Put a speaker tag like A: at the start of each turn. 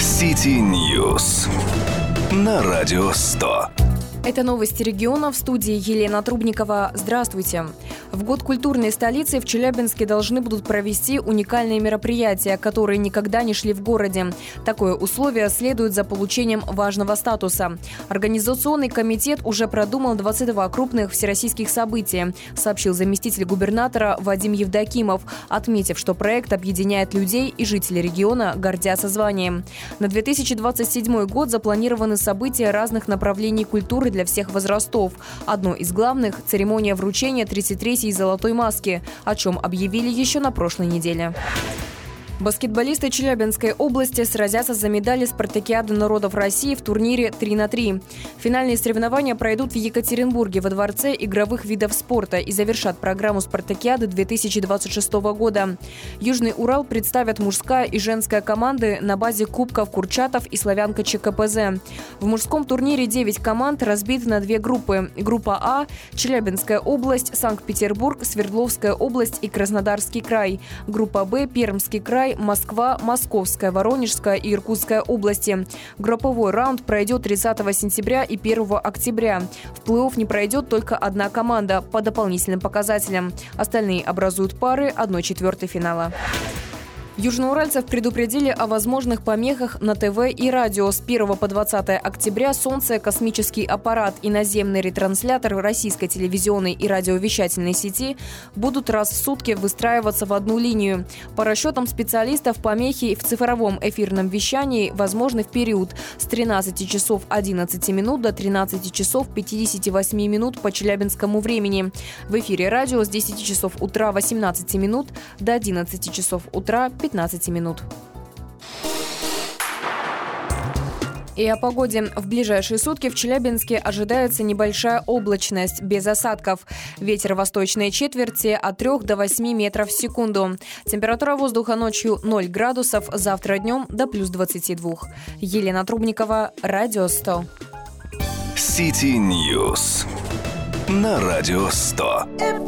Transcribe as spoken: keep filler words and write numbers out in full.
A: City News на Радио сто.
B: Это новости региона, в студии Елена Трубникова. Здравствуйте. В год культурной столицы в Челябинске должны будут провести уникальные мероприятия, которые никогда не шли в городе. Такое условие следует за получением важного статуса. Организационный комитет уже продумал двадцать два крупных всероссийских события, сообщил заместитель губернатора Вадим Евдокимов, отметив, что проект объединяет людей, и жители региона гордятся званием. На две тысячи двадцать седьмой год запланированы события разных направлений культуры для всех возрастов. Одно из главных – церемония вручения тридцать третьей золотой маски, о чем объявили еще на прошлой неделе. Баскетболисты Челябинской области сразятся за медали Спартакиады народов России в турнире три на три. Финальные соревнования пройдут в Екатеринбурге во Дворце игровых видов спорта и завершат программу Спартакиады две тысячи двадцать шестого года. Южный Урал представят мужская и женская команды на базе Кубков Курчатов и Славянка ЧКПЗ. В мужском турнире девять команд разбиты на две группы. Группа А – Челябинская область, Санкт-Петербург, Свердловская область и Краснодарский край. Группа Б – Пермский край, Москва, Московская, Воронежская и Иркутская области. Групповой раунд пройдет тридцатого сентября и первого октября. В плей-офф не пройдет только одна команда по дополнительным показателям. Остальные образуют пары одной четвертой финала. Южноуральцев предупредили о возможных помехах на ТВ и радио. С первого по двадцатое октября Солнце, космический аппарат и наземный ретранслятор российской телевизионной и радиовещательной сети будут раз в сутки выстраиваться в одну линию. По расчетам специалистов, помехи в цифровом эфирном вещании возможны в период с тринадцати часов одиннадцати минут до тринадцати часов пятидесяти восьми минут по челябинскому времени. В эфире радио с десяти часов утра восемнадцати минут до одиннадцати часов утра пятнадцати минут. И о погоде. В ближайшие сутки в Челябинске ожидается небольшая облачность, без осадков. Ветер восточной четверти от трёх до восьми метров в секунду. Температура воздуха ночью ноль градусов, завтра днем до плюс двадцати двух. Елена Трубникова, Радио сто.
A: City News на Радио сто.